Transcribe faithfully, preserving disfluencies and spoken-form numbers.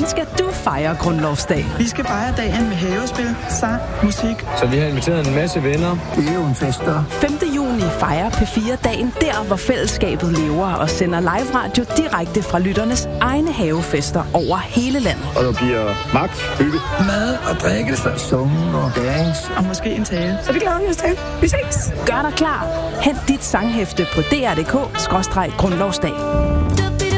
skal du fejre grundlovsdag? Vi skal fejre dagen med havespil, sang, musik. Så vi har inviteret en masse venner. Det er jo en fest, der. femte juni fejrer P fire dagen der, hvor fællesskabet lever og sender live radio direkte fra lytternes egne havefester over hele landet. Og der bliver magt, hygge, mad og drikke, sunge og dance. Og måske en tale. Så det glæder vi os til. Vi ses. Gør dig klar. Hent dit sanghæfte på d r punktum d k skråstreg grundlovsdag.